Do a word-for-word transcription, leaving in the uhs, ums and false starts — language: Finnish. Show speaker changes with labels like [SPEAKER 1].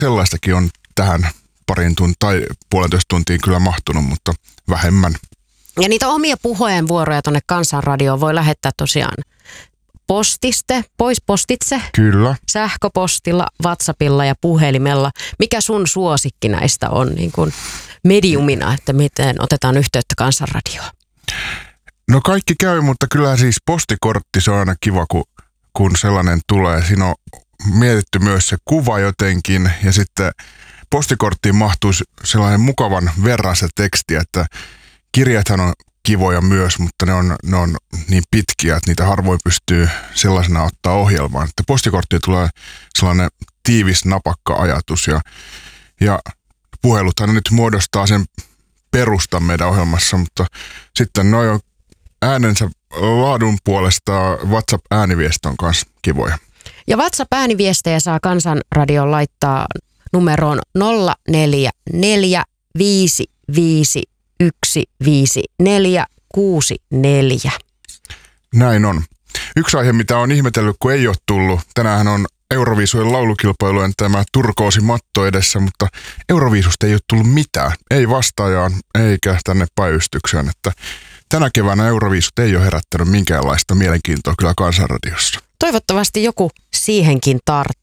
[SPEAKER 1] sellaistakin on tähän parin tuntiin tai puolentoista tuntiin kyllä mahtunut, mutta vähemmän.
[SPEAKER 2] Ja niitä omia puheenvuoroja tuonne Kansanradioon voi lähettää tosiaan postiste, pois postitse.
[SPEAKER 1] Kyllä.
[SPEAKER 2] Sähköpostilla, WhatsAppilla ja puhelimella. Mikä sun suosikki näistä on niin kuin mediumina, että miten otetaan yhteyttä Kansanradioon?
[SPEAKER 1] No kaikki käy, mutta kyllä siis postikortti, se on aina kiva, kun, kun sellainen tulee. Siinä on mietitty myös se kuva jotenkin ja sitten postikorttiin mahtuu sellainen mukavan verran se teksti, että kirjathan on kivoja myös, mutta ne on, ne on niin pitkiä, että niitä harvoin pystyy sellaisena ottaa ohjelmaan. Että postikorttiin tulee sellainen tiivis, napakka ajatus ja, ja puheluthan nyt muodostaa sen perustan meidän ohjelmassa, mutta sitten noin äänensä laadun puolesta WhatsApp-ääniviesti on myös kivoja.
[SPEAKER 2] Ja WhatsApp-ääniviestejä saa Kansanradioon laittaa numeroon nolla neljä neljä viisi viisi yksi viisi neljä kuusi neljä.
[SPEAKER 1] Näin on. Yksi aihe, mitä on ihmetellyt, kun ei ole tullut. Tänään on Euroviisujen laulukilpailujen tämä turkoosimatto edessä, mutta Euroviisusta ei ole tullut mitään. Ei vastaajaan eikä tänne päivystykseen. Että tänä keväänä Euroviisut ei ole herättänyt minkäänlaista mielenkiintoa kyllä Kansanradiossa.
[SPEAKER 2] Toivottavasti joku siihenkin tarttuu.